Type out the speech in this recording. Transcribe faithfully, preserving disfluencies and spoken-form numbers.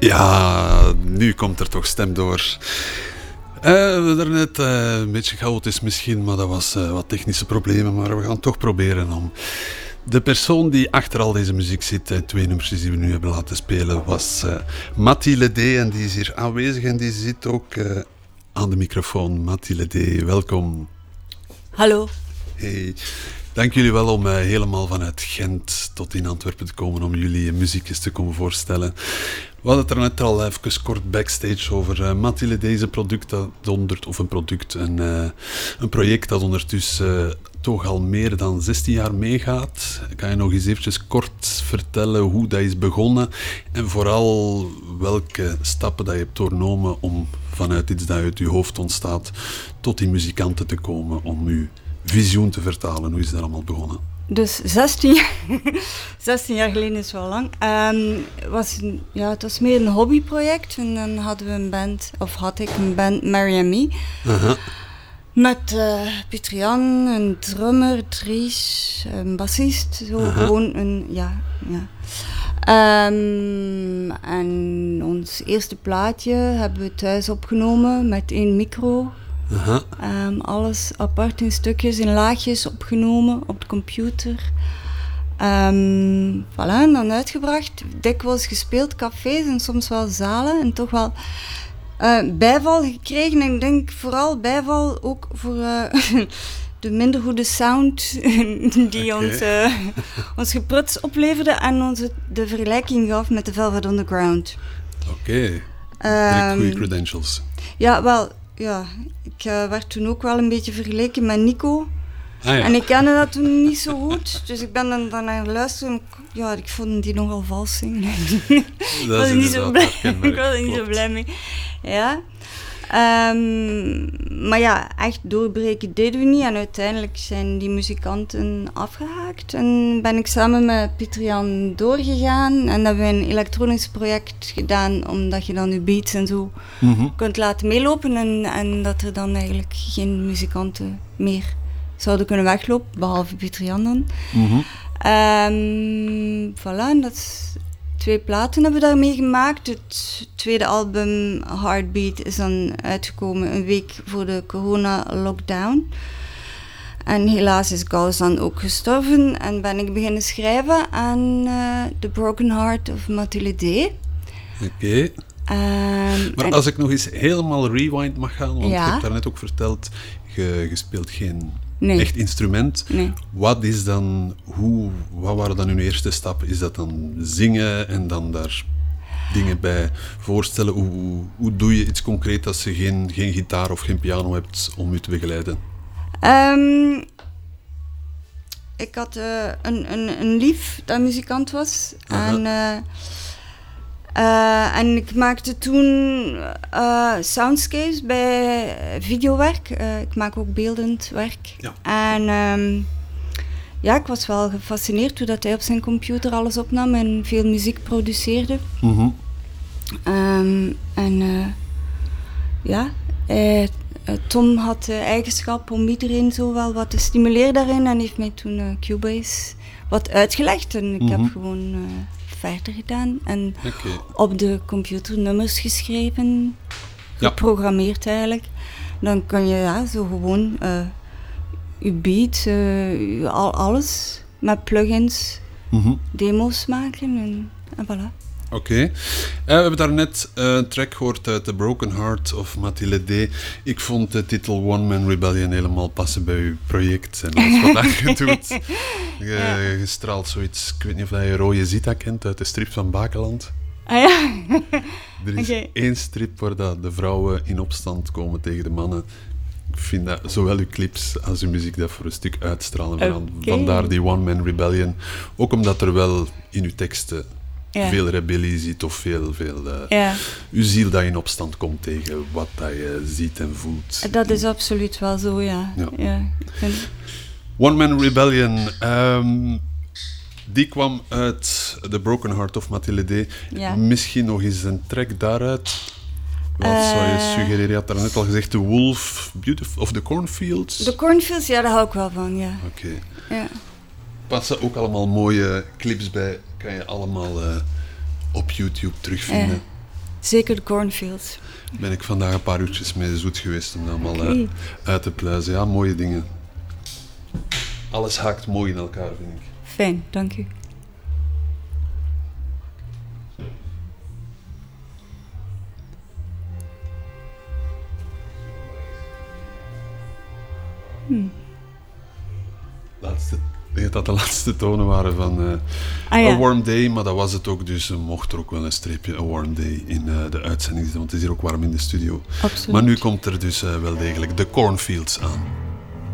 Ja, nu komt er toch stem door. Uh, we daarnet uh, een beetje chaotisch misschien, maar dat was uh, wat technische problemen. Maar we gaan toch proberen om... De persoon die achter al deze muziek zit, de twee nummers die we nu hebben laten spelen, was uh, Matty Ledé. En die is hier aanwezig en die zit ook uh, aan de microfoon. Matty Ledé, welkom. Hallo. Hey. Dank jullie wel om uh, helemaal vanuit Gent tot in Antwerpen te komen om jullie uh, muziekjes te komen voorstellen. We hadden het er net al even kort backstage over. Uh, Matty Ledé is een product dat ondert, of een product, een, uh, een project dat ondertussen uh, toch al meer dan zestien jaar meegaat. Kan je nog eens eventjes kort vertellen hoe dat is begonnen en vooral welke stappen dat je hebt doornomen om vanuit iets dat uit je hoofd ontstaat tot die muzikanten te komen om je visioen te vertalen. Hoe is dat allemaal begonnen? Dus zestien jaar, zestien jaar geleden is wel lang. Um, was een, ja, het was meer een hobbyproject. En dan hadden we een band, of had ik een band, Mary and Me. Uh-huh. Met uh, Pieter Jan, een drummer, Dries, een bassist. Zo uh-huh. Gewoon een, ja, ja. Um, en ons eerste plaatje hebben we thuis opgenomen met één micro. Uh-huh. Um, alles apart in stukjes, in laagjes opgenomen op de computer. Um, voilà, en dan uitgebracht. Dikwijls gespeeld, cafés en soms wel zalen. En toch wel uh, bijval gekregen. En ik denk vooral bijval ook voor uh, de minder goede sound die okay. ons, uh, ons gepruts opleverde. En ons de vergelijking gaf met de Velvet Underground. Oké, okay. um, goede credentials. Ja, wel... Ja, ik uh, werd toen ook wel een beetje vergeleken met Nico. Ah, ja. En ik kende dat toen niet zo goed. Dus ik ben dan, dan naar luisteren. Ja, ik vond die nogal vals zingen. ik was er niet zo blij, ik was er niet zo blij mee. Ja. Um, maar ja, echt doorbreken deden we niet. En uiteindelijk zijn die muzikanten afgehaakt. En ben ik samen met Pieter Jan doorgegaan. En hebben we een elektronisch project gedaan. Omdat je dan je beats en zo mm-hmm. kunt laten meelopen. En, en dat er dan eigenlijk geen muzikanten meer zouden kunnen weglopen. Behalve Pieter Jan dan. Mm-hmm. Um, voilà, en dat is... Twee platen hebben we daarmee gemaakt. Het tweede album, Heartbeat, is dan uitgekomen een week voor de corona-lockdown. En helaas is Gauss dan ook gestorven en ben ik beginnen schrijven aan uh, The Broken Heart of Matty Ledé. Oké. Okay. Um, maar als ik nog eens helemaal rewind mag gaan, want ja. je hebt daarnet ook verteld, je, je speelt geen... Nee. Echt instrument. Nee. Wat is dan, hoe, wat waren dan uw eerste stappen? Is dat dan zingen en dan daar dingen bij voorstellen? Hoe, hoe, hoe doe je iets concreet als je geen, geen gitaar of geen piano hebt om je te begeleiden? Um, ik had uh, een, een, een lief dat muzikant was. Uh-huh. En, uh, uh, en ik maakte toen uh, soundscapes bij videowerk. Uh, ik maak ook beeldend werk. Ja. En um, ja, ik was wel gefascineerd hoe dat hij op zijn computer alles opnam en veel muziek produceerde. Uh-huh. Um, en uh, ja, hij, Tom had de eigenschap om iedereen zo wel wat te stimuleren daarin en heeft mij toen uh, Cubase wat uitgelegd. En ik uh-huh. heb gewoon... Uh, verder gedaan en okay. op de computer nummers geschreven, ja. geprogrammeerd eigenlijk. Dan kan je ja, zo gewoon uh, je beat, uh, al, alles met plugins, mm-hmm. demo's maken en, en voilà. Oké. Okay. Uh, we hebben daarnet uh, een track gehoord uit The Broken Heart of Matty Ledé. Ik vond de titel One Man Rebellion helemaal passen bij uw project en alles wat dat je doet. Je, ja. je straalt zoiets, ik weet niet of je Rode Zita kent uit de strip van Bakeland. Ah ja? Er is okay. één strip waar dat de vrouwen in opstand komen tegen de mannen. Ik vind dat zowel uw clips als uw muziek dat voor een stuk uitstralen. Okay. Vandaar die One Man Rebellion. Ook omdat er wel in uw teksten ja. veel rebellie ziet of veel, veel uh, ja. uw ziel dat in opstand komt tegen wat dat je ziet en voelt. Dat is absoluut wel zo, ja. ja. ja vind... One Man Rebellion, um, die kwam uit The Broken Heart of Matty Ledé. Ja. Misschien nog eens een track daaruit. Wat uh, zou je suggereren? Je had daar net al gezegd, The Wolf, Beautiful, of The Cornfields? The Cornfields, ja, daar hou ik wel van, ja. Oké. Okay. Ja. Passen ook allemaal mooie clips bij. Kan je allemaal uh, op YouTube terugvinden. Zeker de Cornfields. Ben ik vandaag een paar uurtjes mee zoet geweest om dat allemaal okay. uh, uit te pluizen. Ja, mooie dingen. Alles haakt mooi in elkaar, vind ik. Fijn, dank u. Hmm. Laatste, ik weet dat de laatste tonen waren van uh, ah, ja. A Warm Day, maar dat was het ook, dus er mocht er ook wel een streepje A Warm Day in uh, de uitzending zitten, want het is hier ook warm in de studio. Absoluut. Maar nu komt er dus uh, wel degelijk de Cornfields aan.